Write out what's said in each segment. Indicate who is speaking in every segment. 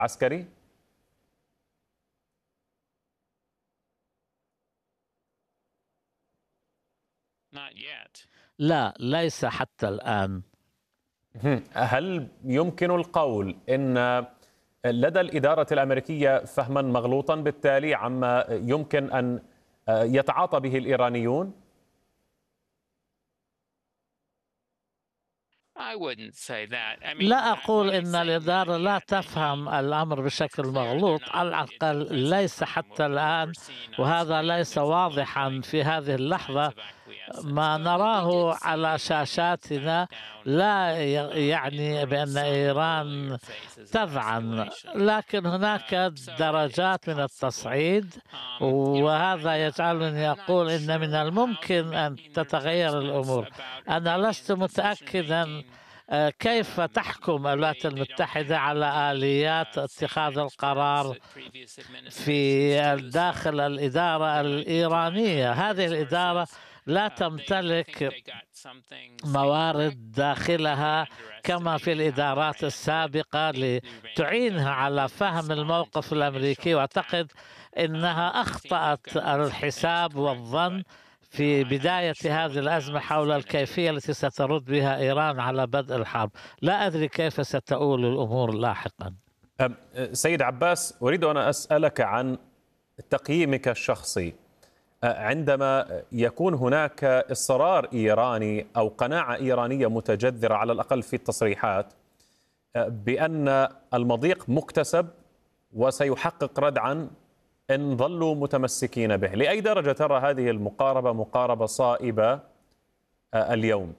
Speaker 1: عسكري؟
Speaker 2: لا، ليس حتى الآن.
Speaker 1: هل يمكن القول أن لدى الإدارة الأمريكية فهما مغلوطا بالتالي عما يمكن أن يتعاطى به الإيرانيون؟
Speaker 2: لا أقول إن الإدارة لا تفهم الأمر بشكل مغلوط، على الأقل ليس حتى الآن، وهذا ليس واضحا في هذه اللحظة. ما نراه على شاشاتنا لا يعني بأن إيران تذعن، لكن هناك درجات من التصعيد، وهذا يجعلني أقول إن من الممكن أن تتغير الأمور. أنا لست متأكدا كيف تحكم الولايات المتحدة على آليات اتخاذ القرار في داخل الإدارة الإيرانية. هذه الإدارة لا تمتلك موارد داخلها كما في الإدارات السابقة لتعينها على فهم الموقف الأمريكي، وأعتقد أنها أخطأت الحساب والظن في بداية هذه الأزمة حول الكيفية التي سترد بها إيران على بدء الحرب. لا أدري كيف ستؤول الأمور لاحقا.
Speaker 1: سيد عباس، أريد أن أسألك عن تقييمك الشخصي عندما يكون هناك إصرار إيراني أو قناعة إيرانية متجذرة على الأقل في التصريحات بأن المضيق مكتسب وسيحقق ردعا إن ظلوا متمسكين به. لأي درجة ترى هذه المقاربة مقاربة صائبة اليوم؟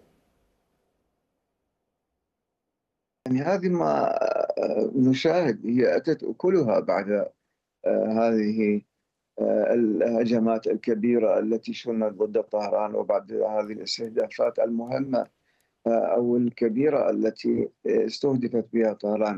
Speaker 3: يعني هذه ما نشاهد هي أتت أكلها بعد هذه الهجمات الكبيرة التي شنت ضد طهران، وبعد هذه الاستهدافات المهمة أو الكبيرة التي استهدفت بها طهران.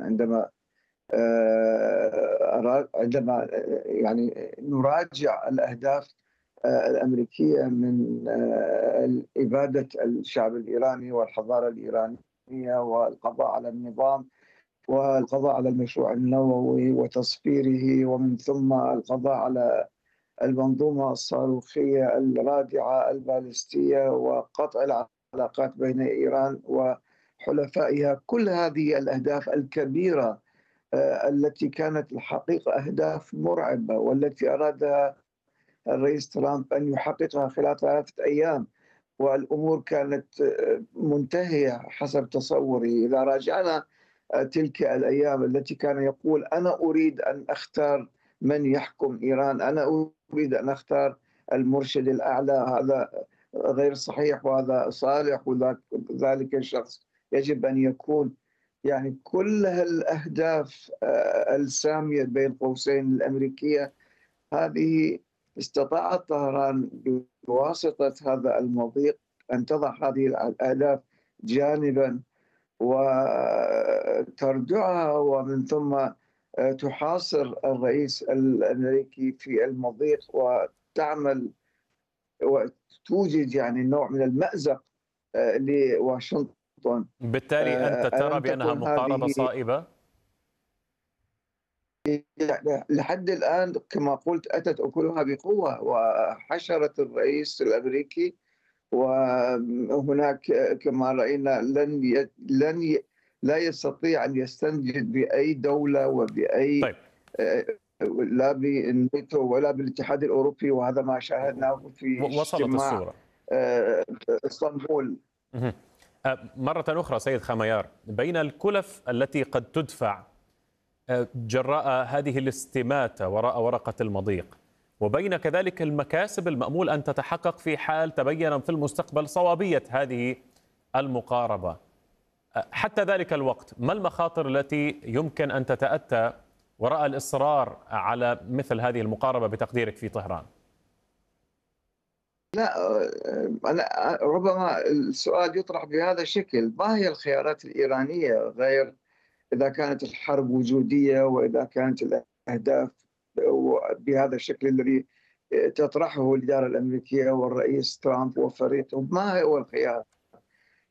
Speaker 3: عندما يعني نراجع الأهداف الأمريكية من إبادة الشعب الإيراني والحضارة الإيرانية والقضاء على النظام والقضاء على المشروع النووي وتصفيره، ومن ثم القضاء على المنظومة الصاروخية الرادعة البالستية وقطع العلاقات بين إيران وحلفائها. كل هذه الأهداف الكبيرة التي كانت الحقيقة أهداف مرعبة، والتي أرادها الرئيس ترامب أن يحققها خلال 3 أيام، والأمور كانت منتهية حسب تصوري. إذا راجعنا تلك الأيام التي كان يقول أنا أريد أن أختار من يحكم إيران، أنا أريد أن أختار المرشد الأعلى، هذا غير صحيح وهذا صالح وذلك الشخص يجب أن يكون. يعني كل الأهداف السامية بين قوسين الأمريكية هذه استطاعت طهران بواسطة هذا المضيق أن تضع هذه الأهداف جانبا وتردعها، ومن ثم تحاصر الرئيس الأمريكي في المضيق وتعمل وتوجد يعني نوع من المأزق لواشنطن.
Speaker 1: بالتالي أنت ترى
Speaker 3: ألم
Speaker 1: بأنها
Speaker 3: تكن
Speaker 1: مقاربة
Speaker 3: هذه
Speaker 1: صائبة؟
Speaker 3: لحد الآن كما قلت أتت أكلها بقوة وحشرت الرئيس الأمريكي، وهناك كما رأينا لا يستطيع أن يستنجد بأي دولة وبأي
Speaker 1: طيب.
Speaker 3: لا بالناتو ولا بالاتحاد الأوروبي، وهذا ما شاهدناه في
Speaker 1: وصلت
Speaker 3: اجتماع
Speaker 1: الصورة.
Speaker 3: اسطنبول.
Speaker 1: مرة أخرى سيد خميار، بين الكلف التي قد تدفع جراء هذه الاستماتة وراء ورقة المضيق، وبين كذلك المكاسب المأمول أن تتحقق في حال تبين في المستقبل صوابية هذه المقاربة، حتى ذلك الوقت ما المخاطر التي يمكن أن تتأتى وراء الإصرار على مثل هذه المقاربة بتقديرك في طهران؟
Speaker 3: لا، أنا ربما السؤال يطرح بهذا الشكل: ما هي الخيارات الإيرانية غير إذا كانت الحرب وجودية، وإذا كانت الأهداف بهذا الشكل الذي تطرحه الإدارة الأمريكية والرئيس ترامب وفريقه؟ ما هو الخيار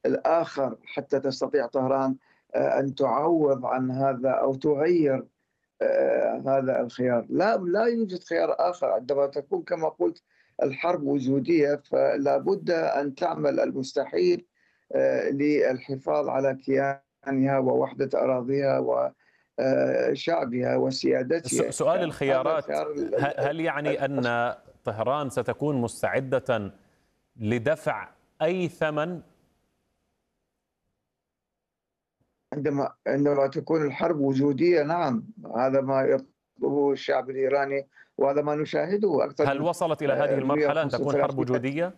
Speaker 3: الآخر حتى تستطيع طهران أن تعوض عن هذا أو تغير هذا الخيار. لا يوجد خيار آخر عندما تكون كما قلت الحرب وجودية، فلا بد أن تعمل المستحيل للحفاظ على كيانها ووحدة أراضيها وشعبها وسيادتها.
Speaker 1: سؤال الخيارات، هل يعني أن طهران ستكون مستعدة لدفع أي ثمن
Speaker 3: عندما تكون الحرب وجودية؟ نعم، هذا ما يطلبه الشعب الإيراني وهذا ما نشاهده أكثر.
Speaker 1: هل وصلت إلى هذه المرحلة أن تكون حرب وجودية؟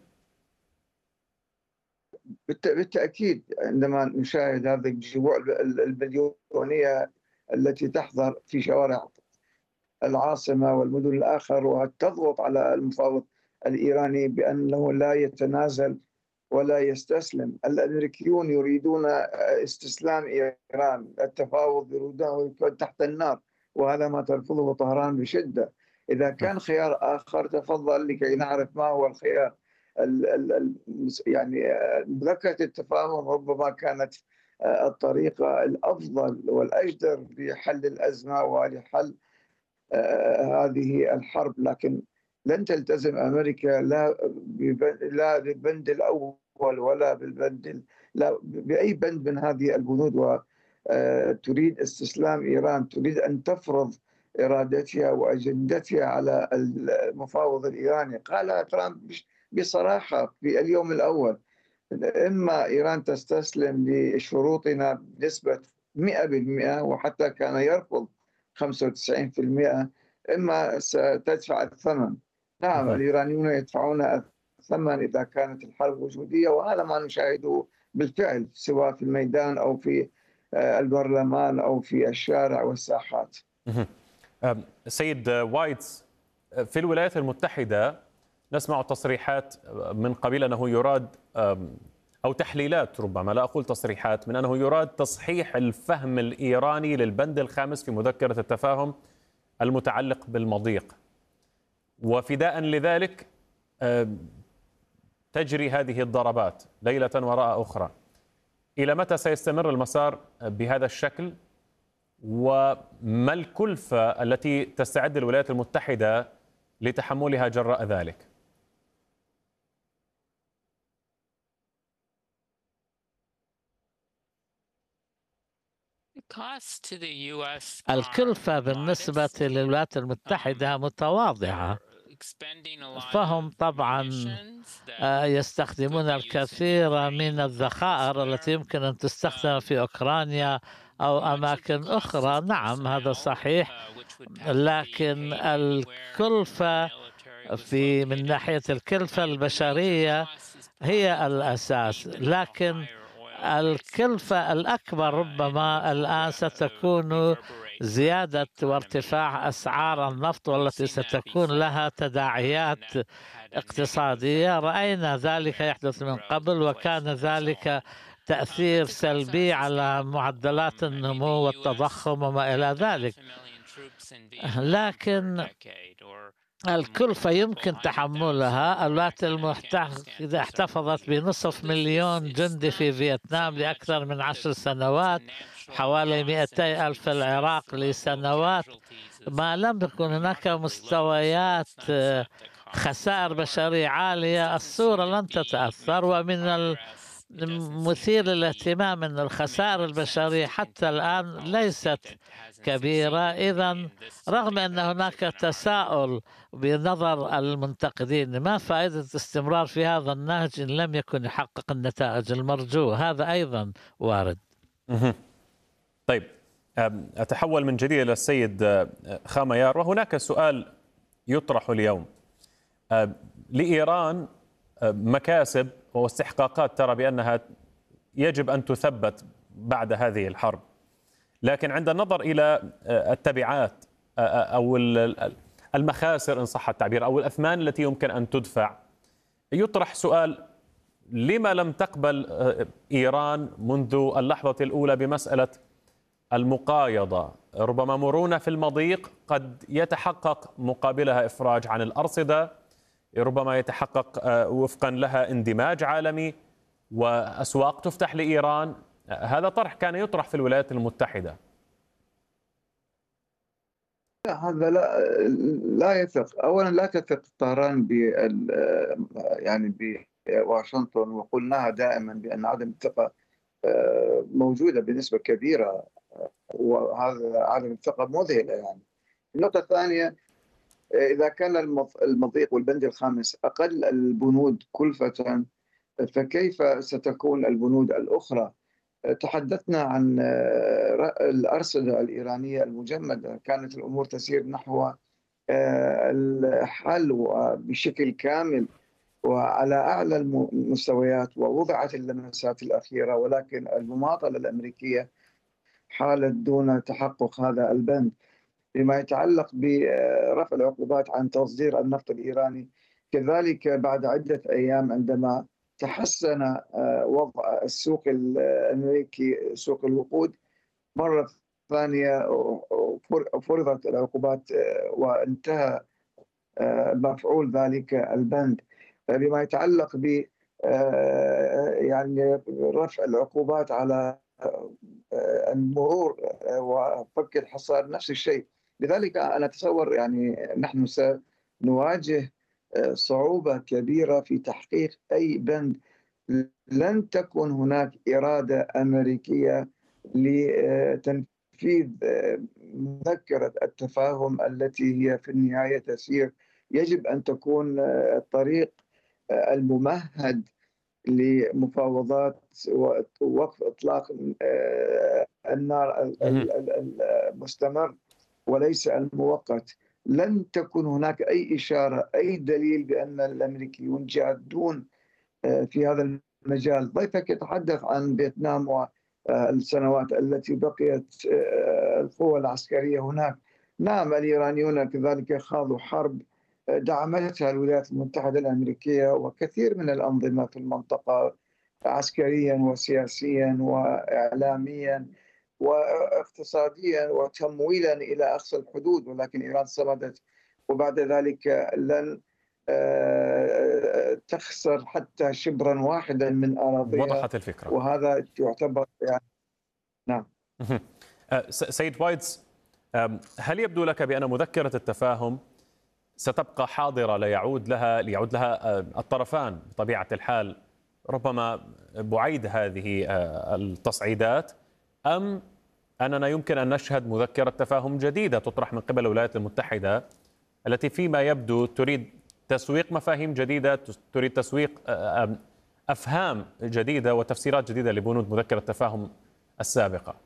Speaker 3: بالتأكيد، عندما نشاهد هذه الجموع المليونية التي تحضر في شوارع العاصمة والمدن الآخر وتضغط على المفاوض الإيراني بأنه لا يتنازل ولا يستسلم. الأمريكيون يريدون استسلام إيران، التفاوض يريدونه يكون تحت النار، وهذا ما ترفضه طهران بشدة. إذا كان خيار آخر تفضل لكي نعرف ما هو الخيار. يعني مذكرة التفاهم ربما كانت الطريقة الأفضل والأجدر لحل الأزمة ولحل هذه الحرب، لكن لن تلتزم أمريكا لا بالبند الأول ولا بالبند لا بأي بند من هذه البنود، وتريد استسلام إيران، تريد أن تفرض إرادتها وأجندتها على المفاوض الإيراني. قال ترامب بصراحة في اليوم الأول: إما إيران تستسلم لشروطنا بنسبة 100%، وحتى كان يرفض 95%، إما ستدفع الثمن. نعم، الإيرانيون يدفعون الثمن إذا كانت الحرب وجودية، وهذا ما نشاهده بالفعل سواء في الميدان أو في البرلمان أو في الشارع والساحات.
Speaker 1: سيد وايتس، في الولايات المتحدة نسمع تصريحات من قبيل أنه يراد، أو تحليلات ربما، لا أقول تصريحات، من أنه يراد تصحيح الفهم الإيراني للبند الخامس في مذكرة التفاهم المتعلق بالمضيق، وفداء لذلك تجري هذه الضربات ليلة وراء أخرى. إلى متى سيستمر المسار بهذا الشكل؟ وما الكلفة التي تستعد الولايات المتحدة لتحملها جراء ذلك؟
Speaker 2: الكلفة بالنسبة للولايات المتحدة متواضعة، فهم طبعا يستخدمون الكثير من الذخائر التي يمكن أن تستخدم في أوكرانيا أو أماكن أخرى. نعم، هذا صحيح، لكن الكلفة من ناحية الكلفة البشرية هي الأساس، لكن الكلفة الأكبر ربما الآن ستكون زيادة وارتفاع أسعار النفط، والتي ستكون لها تداعيات اقتصادية. رأينا ذلك يحدث من قبل، وكان ذلك تأثير سلبي على معدلات النمو والتضخم وما إلى ذلك. لكن الكلفة يمكن تحملها. الولايات المتحدة احتفظت ب500,000 جندي في فيتنام لأكثر من 10 سنوات، حوالي 200,000 في العراق لسنوات. ما لم يكن هناك مستويات خسائر بشرية عالية، الصورة لن تتأثر. ومن المثير للاهتمام أن الخسائر البشرية حتى الآن ليست كبيرة. إذن رغم أن هناك تساؤل بنظر المنتقدين، ما فائدة الاستمرار في هذا النهج إن لم يكن يحقق النتائج المرجوة؟ هذا أيضا وارد.
Speaker 1: طيب، أتحول من جديد إلى السيد خاميار، وهناك سؤال يطرح اليوم. لإيران مكاسب واستحقاقات ترى بأنها يجب أن تثبت بعد هذه الحرب، لكن عند النظر إلى التبعات أو المخاسر إن صح التعبير، أو الأثمان التي يمكن أن تدفع، يطرح سؤال: لما لم تقبل إيران منذ اللحظة الأولى بمسألة المقايضة؟ ربما مرونة في المضيق قد يتحقق مقابلها إفراج عن الأرصدة، ربما يتحقق وفقا لها اندماج عالمي وأسواق تفتح لإيران. هذا طرح كان يطرح في الولايات المتحدة.
Speaker 3: هذا لا يثق. أولا لا تثق طهران يعني بواشنطن، وقلناها دائما بأن عدم الثقة موجودة بنسبة كبيرة، وهذا عدم الثقة مذهلة يعني. النقطة الثانية، إذا كان المضيق والبند الخامس أقل البنود كلفة، فكيف ستكون البنود الأخرى؟ تحدثنا عن الأرصدة الإيرانية المجمدة، كانت الأمور تسير نحو الحل بشكل كامل وعلى أعلى المستويات، ووضعت اللمسات الأخيرة، ولكن المماطلة الأمريكية حالت دون تحقق هذا البند. فيما يتعلق برفع العقوبات عن تصدير النفط الإيراني، كذلك بعد عدة أيام عندما تحسن وضع السوق الأمريكي، سوق الوقود، مرة ثانية فرضت العقوبات وانتهى مفعول ذلك البند. بما يتعلق ب يعني رفع العقوبات على المرور وفك الحصار نفس الشيء. لذلك أنا أتصور يعني نحن سنواجه صعوبة كبيرة في تحقيق أي بند. لن تكن هناك إرادة أمريكية لتنفيذ مذكرة التفاهم التي هي في النهاية تسير. يجب أن تكون الطريق الممهد لمفاوضات ووقف إطلاق النار المستمر وليس المؤقت. لن تكن هناك أي إشارة، أي دليل بأن الأمريكيون جادون في هذا المجال. ضيفك يتحدث عن فيتنام والسنوات التي بقيت القوة العسكرية هناك. نعم، الإيرانيون كذلك خاضوا حرب دعمتها الولايات المتحدة الأمريكية وكثير من الأنظمة في المنطقة، عسكريا وسياسيا وإعلاميا واقتصاديا وتمويلا إلى أقصى الحدود، ولكن إيران صمدت، وبعد ذلك لن تخسر حتى شبرا واحدا من أراضيها.
Speaker 1: وضحت الفكرة،
Speaker 3: وهذا يعتبر يعني نعم.
Speaker 1: سيد وايتز، هل يبدو لك بأن مذكرة التفاهم ستبقى حاضرة ليعود لها الطرفان بطبيعة الحال ربما بعيد هذه التصعيدات، أم أننا يمكن أن نشهد مذكرة تفاهم جديدة تطرح من قبل الولايات المتحدة التي فيما يبدو تريد تسويق مفاهيم جديدة، تريد تسويق أفهام جديدة وتفسيرات جديدة لبنود مذكرة التفاهم السابقة؟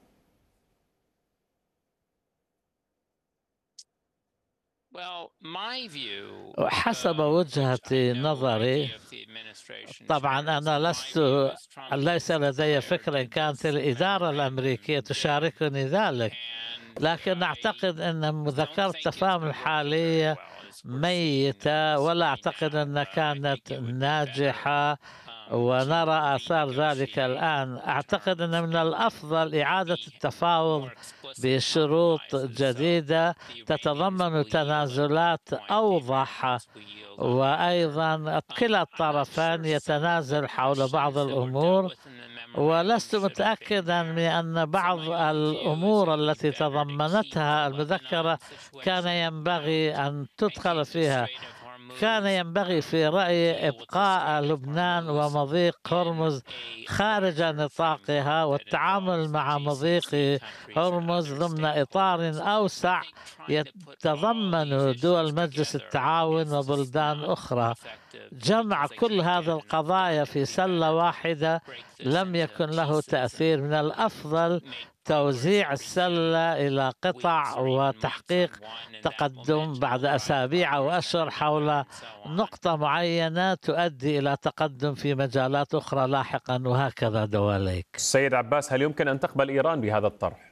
Speaker 2: حسب وجهة نظري، طبعا أنا ليس لدي فكرة إن كانت الإدارة الأمريكية تشاركني ذلك، لكن أعتقد أن مذكرة التفاهم الحالية ميتة، ولا أعتقد أنها كانت ناجحة، ونرى آثار ذلك الآن. أعتقد أن من الأفضل إعادة التفاوض بشروط جديدة تتضمن تنازلات أوضح، وأيضا كلا الطرفان يتنازل حول بعض الأمور، ولست متأكدا من أن بعض الأمور التي تضمنتها المذكرة كان ينبغي أن تدخل فيها. كان ينبغي في رأيي إبقاء لبنان ومضيق هرمز خارج نطاقها، والتعامل مع مضيق هرمز ضمن إطار أوسع يتضمن دول مجلس التعاون وبلدان أخرى. جمع كل هذه القضايا في سلة واحدة لم يكن له تأثير. من الأفضل توزيع السلة إلى قطع وتحقيق تقدم بعد أسابيع أو أشهر حول نقطة معينة تؤدي إلى تقدم في مجالات أخرى لاحقا، وهكذا دواليك.
Speaker 1: سيد عباس، هل يمكن أن تقبل إيران بهذا الطرح؟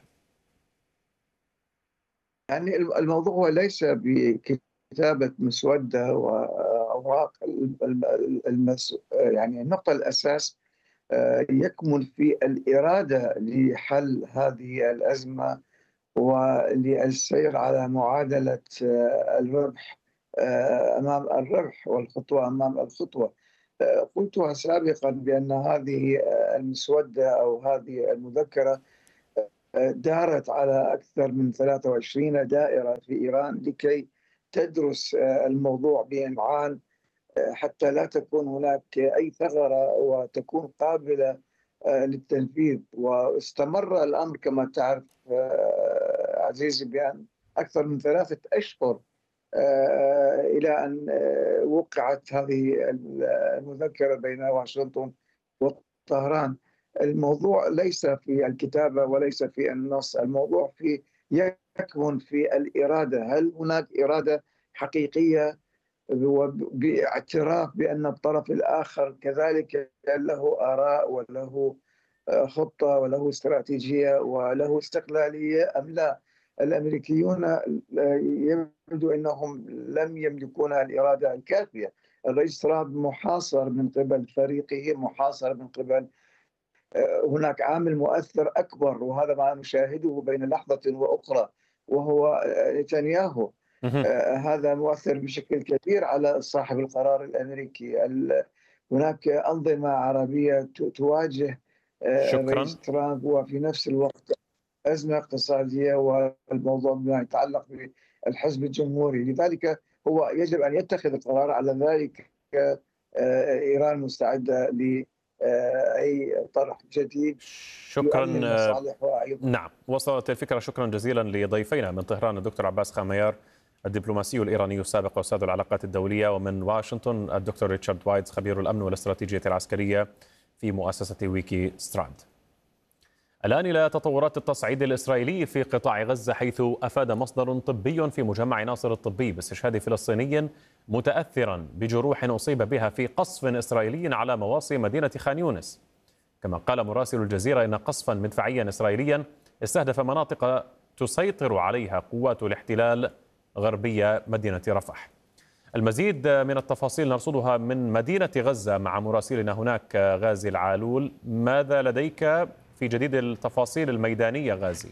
Speaker 3: يعني الموضوع ليس بكتابة مسودة وأوراق. يعني النقطة الأساس يكمن في الإرادة لحل هذه الأزمة وللسير على معادلة الربح أمام الربح والخطوة أمام الخطوة. قلتها سابقا بأن هذه المسودة أو هذه المذكرة دارت على أكثر من 23 دائرة في إيران لكي تدرس الموضوع بإمعان حتى لا تكون هناك أي ثغرة وتكون قابلة للتنفيذ. واستمر الأمر كما تعرف عزيزي بأن أكثر من 3 أشهر إلى أن وقعت هذه المذكرة بين واشنطن وطهران. الموضوع ليس في الكتابة وليس في النص، الموضوع يكمن في الإرادة. هل هناك إرادة حقيقية باعتراف بأن الطرف الآخر كذلك له آراء وله خطة وله استراتيجية وله استقلالية أم لا؟ الأمريكيون يبدو أنهم لم يملكون الإرادة الكافية. الرئيس ترامب محاصر من قبل فريقه، محاصر من قبل هناك عامل مؤثر أكبر، وهذا ما نشاهده بين لحظة وأخرى، وهو نتنياهو. هذا مؤثر بشكل كبير على صاحب القرار الأمريكي. هناك أنظمة عربية تواجه الرئيس ترامب، وفي نفس الوقت أزمة اقتصادية والموضوع ما يتعلق بالحزب الجمهوري. لذلك هو يجب أن يتخذ القرار. على ذلك إيران مستعدة أي طرح جديد.
Speaker 1: شكرا. نعم، وصلت الفكرة. شكرا جزيلا لضيفينا من طهران الدكتور عباس خاميار الدبلوماسي الإيراني السابق وأستاذ العلاقات الدولية، ومن واشنطن الدكتور ريتشارد وايتز خبير الأمن والاستراتيجية العسكرية في مؤسسة ويكي ستراند. الآن إلى تطورات التصعيد الإسرائيلي في قطاع غزة، حيث أفاد مصدر طبي في مجمع ناصر الطبي باستشهاد فلسطيني متأثرا بجروح أصيب بها في قصف إسرائيلي على مواصي مدينة خان يونس. كما قال مراسل الجزيرة إن قصفا مدفعيا إسرائيليا استهدف مناطق تسيطر عليها قوات الاحتلال غربية مدينة رفح. المزيد من التفاصيل نرصدها من مدينة غزة مع مراسلنا هناك غازي العالول. ماذا لديك في جديد التفاصيل الميدانية غازي؟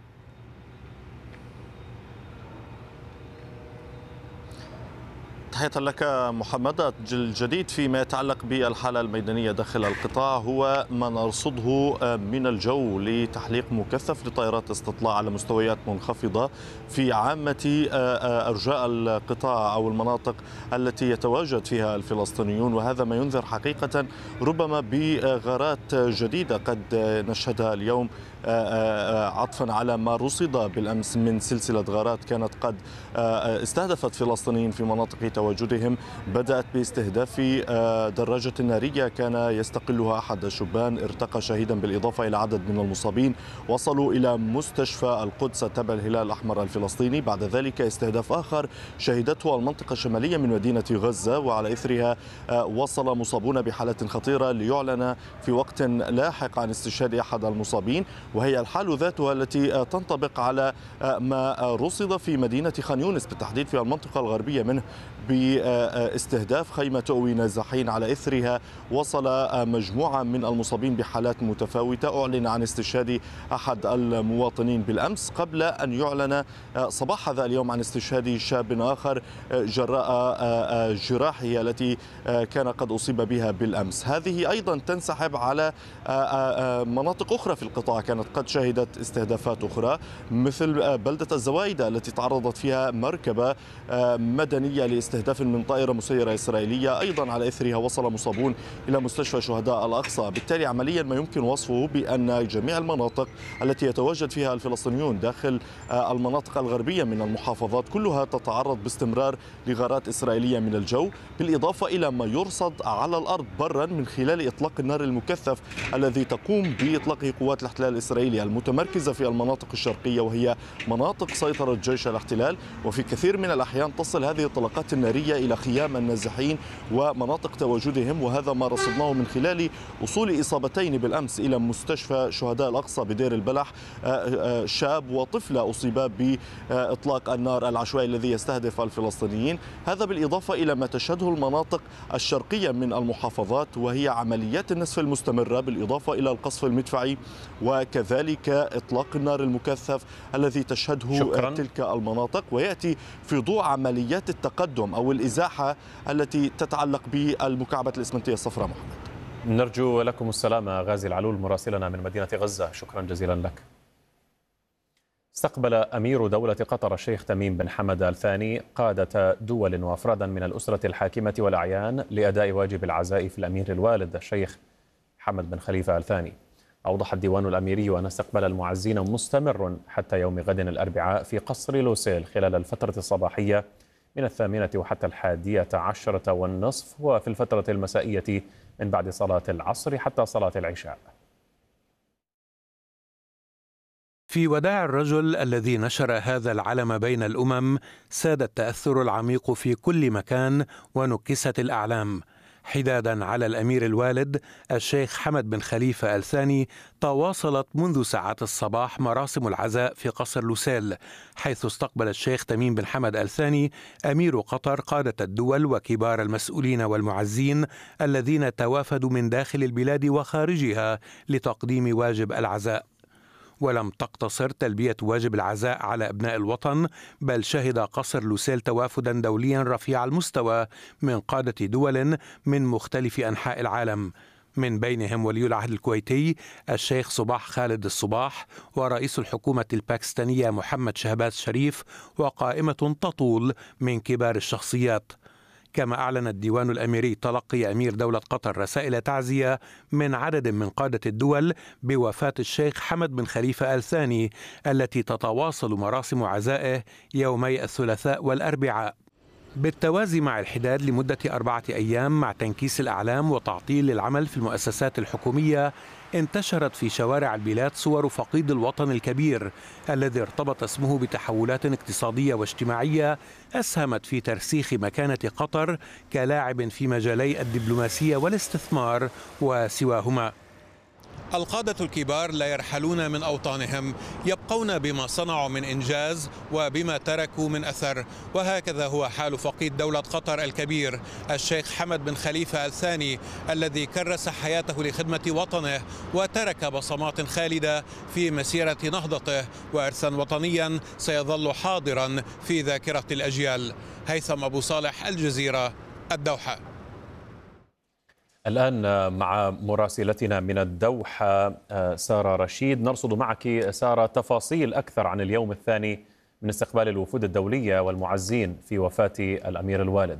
Speaker 4: تحية لك محمد. الجديد فيما يتعلق بالحالة الميدانية داخل القطاع هو ما نرصده من الجو لتحليق مكثف لطائرات استطلاع على مستويات منخفضة في عامة أرجاء القطاع أو المناطق التي يتواجد فيها الفلسطينيون، وهذا ما ينذر حقيقة ربما بغارات جديدة قد نشهدها اليوم عطفا على ما رصد بالأمس من سلسلة غارات كانت قد استهدفت فلسطينيين في مناطق تواجدهم. بدأت باستهداف دراجة نارية كان يستقلها أحد الشبان، ارتقى شهيدا بالإضافة إلى عدد من المصابين. وصلوا إلى مستشفى القدس تبع الهلال الأحمر الفلسطيني. بعد ذلك استهداف آخر شهدته المنطقة الشمالية من مدينة غزة، وعلى إثرها وصل مصابون بحالة خطيرة ليعلن في وقت لاحق عن استشهاد أحد المصابين. وهي الحال ذاتها التي تنطبق على ما رصد في مدينة خان يونس بالتحديد في المنطقة الغربية منه باستهداف خيمة تؤوي نازحين. على إثرها وصل مجموعة من المصابين بحالات متفاوتة. أعلن عن استشهاد أحد المواطنين بالأمس قبل أن يعلن صباح هذا اليوم عن استشهاد شاب آخر جراء جراحه التي كان قد أصيب بها بالأمس. هذه أيضا تنسحب على مناطق أخرى في القطاع كانت قد شهدت استهدافات أخرى، مثل بلدة الزوايدة التي تعرضت فيها مركبة مدنية لاستهداف من طائرة مسيرة إسرائيلية. أيضا على إثرها وصل مصابون إلى مستشفى شهداء الأقصى. بالتالي عمليا ما يمكن وصفه بأن جميع المناطق التي يتواجد فيها الفلسطينيون داخل المناطق الغربية من المحافظات كلها تتعرض باستمرار لغارات إسرائيلية من الجو، بالإضافة إلى ما يرصد على الأرض برا من خلال إطلاق النار المكثف الذي تقوم بإطلاقه قوات الاحتلال الإسرائيلي المتمركزة في المناطق الشرقية، وهي مناطق سيطرة جيش الاحتلال. وفي كثير من الأحيان تصل هذه الطلقات النارية إلى خيام النازحين ومناطق تواجدهم، وهذا ما رصدناه من خلال وصول إصابتين بالأمس إلى مستشفى شهداء الأقصى بدير البلح، شاب وطفلة أصيبا بإطلاق النار العشوائي الذي يستهدف الفلسطينيين. هذا بالإضافة إلى ما تشهده المناطق الشرقية من المحافظات، وهي عمليات النسف المستمرة بالإضافة إلى القصف المدفعي وكذلك إطلاق النار المكثف الذي تشهده تلك المناطق، ويأتي في ضوء عمليات التقدم أو الإزاحة التي تتعلق بالمكعبات الإسمنتية الصفراء. محمد،
Speaker 1: نرجو لكم السلامة غازي العلول مراسلنا من مدينة غزة. شكرا جزيلا لك. استقبل أمير دولة قطر الشيخ تميم بن حمد آل ثاني قادة دول وأفرادا من الأسرة الحاكمة والأعيان لأداء واجب العزاء في الأمير الوالد الشيخ حمد بن خليفة آل ثاني. أوضح الديوان الأميري أن استقبال المعزين مستمر حتى يوم غد الأربعاء في قصر لوسيل خلال الفترة الصباحية من 8 وحتى 11:30 وفي الفترة المسائية من بعد صلاة العصر حتى صلاة العشاء.
Speaker 5: في وداع الرجل الذي نشر هذا العلم بين الأمم ساد التأثر العميق في كل مكان ونكست الأعلام. حدادا على الأمير الوالد الشيخ حمد بن خليفة آل ثاني تواصلت منذ ساعات الصباح مراسم العزاء في قصر لوسيل، حيث استقبل الشيخ تميم بن حمد آل ثاني أمير قطر قادة الدول وكبار المسؤولين والمعزين الذين توافدوا من داخل البلاد وخارجها لتقديم واجب العزاء. ولم تقتصر تلبية واجب العزاء على أبناء الوطن، بل شهد قصر لوسيل توافدا دوليا رفيع المستوى من قادة دول من مختلف أنحاء العالم، من بينهم ولي العهد الكويتي الشيخ صباح خالد الصباح، ورئيس الحكومة الباكستانية محمد شهباز شريف، وقائمة تطول من كبار الشخصيات. كما أعلن الديوان الأميري تلقي أمير دولة قطر رسائل تعزية من عدد من قادة الدول بوفاة الشيخ حمد بن خليفة آل ثاني، التي تتواصل مراسم عزائه يومي الثلاثاء والأربعاء، بالتوازي مع الحداد لمدة 4 أيام مع تنكيس الأعلام وتعطيل العمل في المؤسسات الحكومية. انتشرت في شوارع البلاد صور فقيد الوطن الكبير الذي ارتبط اسمه بتحولات اقتصادية واجتماعية أسهمت في ترسيخ مكانة قطر كلاعب في مجالي الدبلوماسية والاستثمار وسواهما. القادة الكبار لا يرحلون من أوطانهم، يبقون بما صنعوا من إنجاز وبما تركوا من أثر، وهكذا هو حال فقيد دولة قطر الكبير الشيخ حمد بن خليفة آل ثاني، الذي كرس حياته لخدمة وطنه وترك بصمات خالدة في مسيرة نهضته وإرثا وطنيا سيظل حاضرا في ذاكرة الأجيال. هيثم أبو صالح، الجزيرة، الدوحة.
Speaker 1: الآن مع مراسلتنا من الدوحة سارة رشيد، نرصد معك سارة تفاصيل أكثر عن اليوم الثاني من استقبال الوفود الدولية والمعزين في وفاة الأمير الوالد.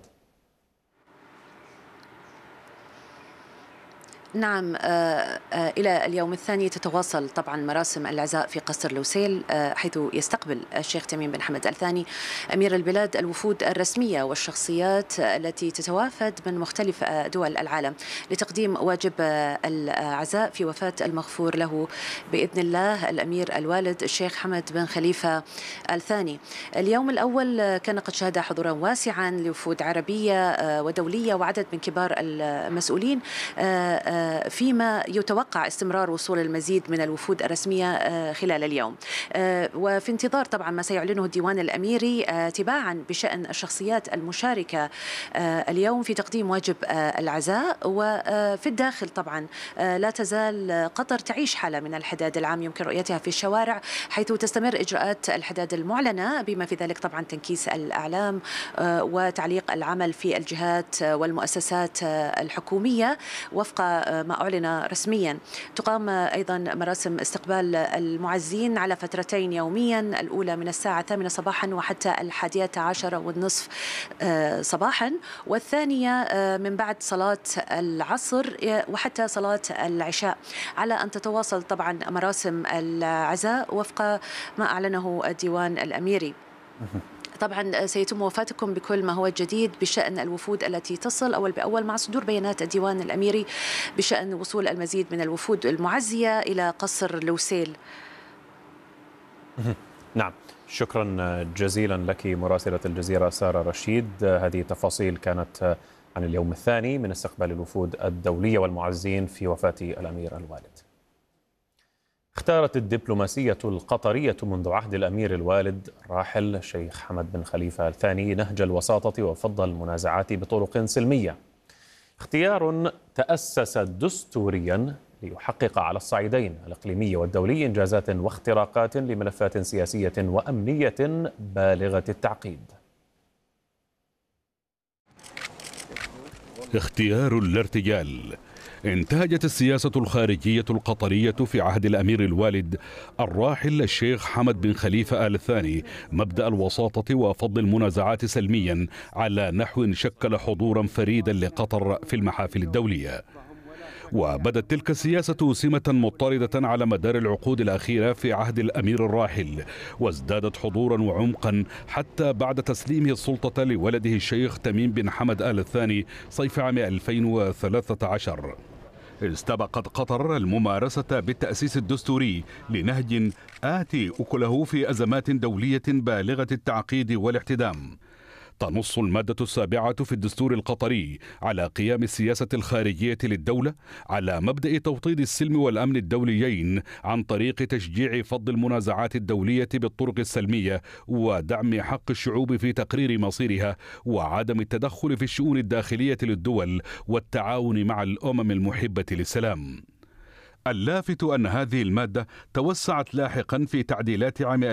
Speaker 6: نعم، إلى اليوم الثاني تتواصل طبعا مراسم العزاء في قصر لوسيل، حيث يستقبل الشيخ تميم بن حمد آل ثاني أمير البلاد الوفود الرسمية والشخصيات التي تتوافد من مختلف دول العالم لتقديم واجب العزاء في وفاة المغفور له بإذن الله الأمير الوالد الشيخ حمد بن خليفة آل ثاني. اليوم الأول كان قد شهد حضورا واسعا لوفود عربية ودولية وعدد من كبار المسؤولين، فيما يتوقع استمرار وصول المزيد من الوفود الرسمية خلال اليوم، وفي انتظار طبعا ما سيعلنه الديوان الأميري تباعا بشأن الشخصيات المشاركة اليوم في تقديم واجب العزاء. وفي الداخل طبعا لا تزال قطر تعيش حالة من الحداد العام يمكن رؤيتها في الشوارع، حيث تستمر إجراءات الحداد المعلنة بما في ذلك طبعا تنكيس الأعلام وتعليق العمل في الجهات والمؤسسات الحكومية وفق ما أعلن رسميا. تقام أيضا مراسم استقبال المعزين على فترتين يوميا، الأولى من الساعة 8 صباحا وحتى 11:30 صباحا، والثانية من بعد صلاة العصر وحتى صلاة العشاء، على أن تتواصل طبعا مراسم العزاء وفق ما أعلنه الديوان الأميري. طبعا سيتم وفاتكم بكل ما هو جديد بشأن الوفود التي تصل أول بأول مع صدور بيانات الديوان الأميري بشأن وصول المزيد من الوفود المعزية إلى قصر لوسيل.
Speaker 1: نعم، شكرا جزيلا لك مراسلة الجزيرة سارة رشيد. هذه تفاصيل كانت عن اليوم الثاني من استقبال الوفود الدولية والمعزين في وفاة الأمير الوالد. اختارت الدبلوماسية القطرية منذ عهد الأمير الوالد الراحل الشيخ حمد بن خليفة آل ثاني نهج الوساطة وفض المنازعات بطرق سلمية، اختيار تأسس دستوريا ليحقق على الصعيدين الإقليمي والدولي إنجازات واختراقات لملفات سياسية وأمنية بالغة التعقيد.
Speaker 7: اختيار الارتجال انتهجت السياسة الخارجية القطرية في عهد الأمير الوالد الراحل الشيخ حمد بن خليفة آل ثاني مبدأ الوساطة وفض المنازعات سلميا على نحو شكل حضورا فريدا لقطر في المحافل الدولية. وبدت تلك السياسة سمة مضطردة على مدار العقود الأخيرة في عهد الأمير الراحل، وازدادت حضورا وعمقا حتى بعد تسليمه السلطة لولده الشيخ تميم بن حمد آل ثاني صيف عام 2013. استبقت قطر الممارسة بالتأسيس الدستوري لنهج آتي أكله في أزمات دولية بالغة التعقيد والاحتدام. تنص المادة 7 في الدستور القطري على قيام السياسة الخارجية للدولة على مبدأ توطيد السلم والأمن الدوليين عن طريق تشجيع فض المنازعات الدولية بالطرق السلمية ودعم حق الشعوب في تقرير مصيرها وعدم التدخل في الشؤون الداخلية للدول والتعاون مع الأمم المحبة للسلام. اللافت أن هذه المادة توسعت لاحقا في تعديلات عام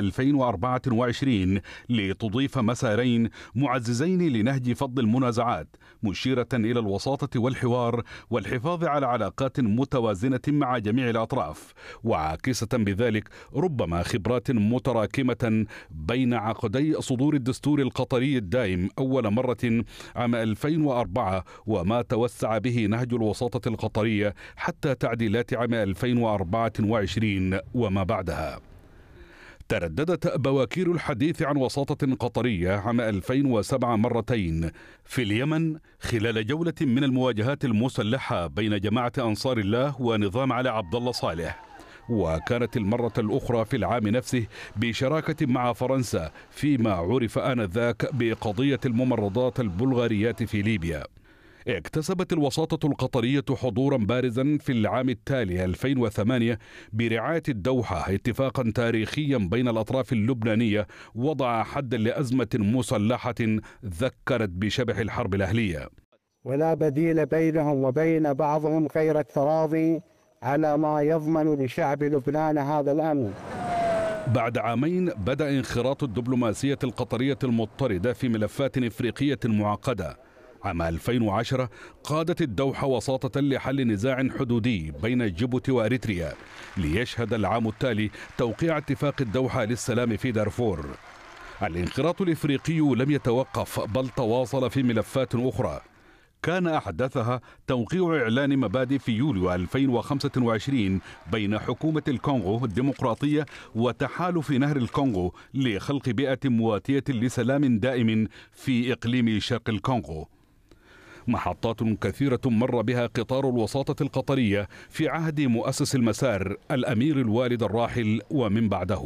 Speaker 7: 2024 لتضيف مسارين معززين لنهج فض المنازعات، مشيرة إلى الوساطة والحوار والحفاظ على علاقات متوازنة مع جميع الأطراف، وعاكسة بذلك ربما خبرات متراكمة بين عقدي صدور الدستور القطري الدائم أول مرة عام 2004 وما توسع به نهج الوساطة القطرية حتى تعديلات عام 2024 وما بعدها. ترددت بواكير الحديث عن وساطة قطرية عام 2007 مرتين في اليمن خلال جولة من المواجهات المسلحة بين جماعة أنصار الله ونظام علي عبد الله صالح، وكانت المرة الأخرى في العام نفسه بشراكة مع فرنسا فيما عرف آنذاك بقضية الممرضات البلغاريات في ليبيا. اكتسبت الوساطة القطرية حضورا بارزا في العام التالي 2008 برعاية الدوحة اتفاقا تاريخيا بين الأطراف اللبنانية وضع حدا لأزمة مسلحة ذكرت بشبح الحرب الأهلية.
Speaker 8: ولا بديل بينهم وبين بعضهم غير التراضي على ما يضمن لشعب لبنان هذا الأمن.
Speaker 7: بعد عامين بدأ انخراط الدبلوماسية القطرية المضطردة في ملفات إفريقية معقدة. عام 2010 قادت الدوحة وساطة لحل نزاع حدودي بين جيبوتي وأريتريا، ليشهد العام التالي توقيع اتفاق الدوحة للسلام في دارفور. الانخراط الإفريقي لم يتوقف بل تواصل في ملفات أخرى، كان أحدثها توقيع إعلان مبادئ في يوليو 2025 بين حكومة الكونغو الديمقراطية وتحالف نهر الكونغو لخلق بيئة مواتية لسلام دائم في إقليم شرق الكونغو. محطات كثيرة مر بها قطار الوساطة القطرية في عهد مؤسس المسار الأمير الوالد الراحل ومن بعده،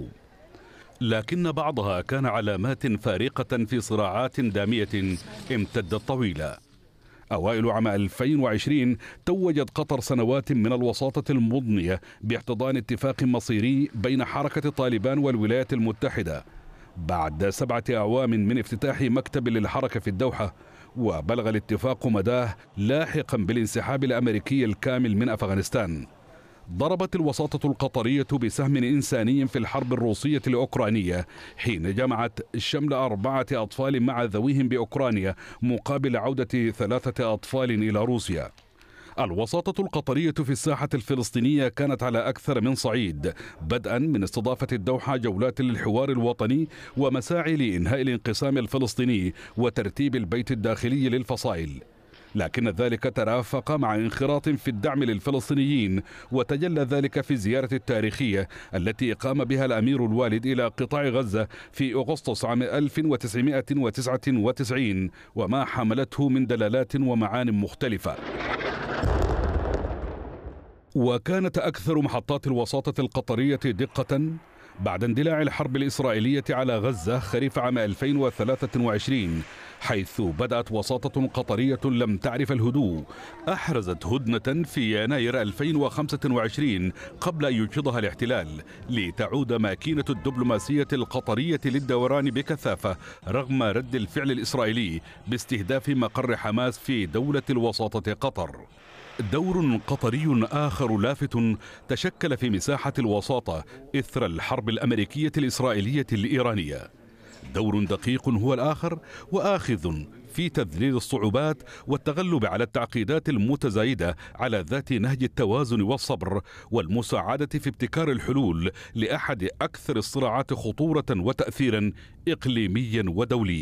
Speaker 7: لكن بعضها كان علامات فارقة في صراعات دامية امتدت طويلة. أوائل عام 2020 توجت قطر سنوات من الوساطة المضنية باحتضان اتفاق مصيري بين حركة طالبان والولايات المتحدة بعد 7 أعوام من افتتاح مكتب للحركة في الدوحة، وبلغ الاتفاق مداه لاحقا بالانسحاب الأمريكي الكامل من أفغانستان. ضربت الوساطة القطرية بسهم إنساني في الحرب الروسية الأوكرانية حين جمعت شمل 4 أطفال مع ذويهم بأوكرانيا مقابل عودة 3 أطفال إلى روسيا. الوساطة القطرية في الساحة الفلسطينية كانت على أكثر من صعيد، بدءا من استضافة الدوحة جولات للحوار الوطني ومساعي لإنهاء الانقسام الفلسطيني وترتيب البيت الداخلي للفصائل، لكن ذلك ترافق مع انخراط في الدعم للفلسطينيين، وتجلى ذلك في الزيارة التاريخية التي قام بها الأمير الوالد إلى قطاع غزة في أغسطس عام 1999 وما حملته من دلالات ومعان مختلفة. وكانت أكثر محطات الوساطة القطرية دقة بعد اندلاع الحرب الإسرائيلية على غزة خريف عام 2023، حيث بدأت وساطة قطرية لم تعرف الهدوء، أحرزت هدنة في يناير 2025 قبل أن ينشضها الاحتلال، لتعود ماكينة الدبلوماسية القطرية للدوران بكثافة رغم رد الفعل الإسرائيلي باستهداف مقر حماس في دولة الوساطة قطر. دور قطري آخر لافت تشكل في مساحة الوساطة إثر الحرب الأمريكية الإسرائيلية الإيرانية. دور دقيق هو الآخر وآخذ في تذليل الصعوبات والتغلب على التعقيدات المتزايدة على ذات نهج التوازن والصبر والمساعدة في ابتكار الحلول لأحد أكثر الصراعات خطورة وتأثيرا إقليميا ودوليا.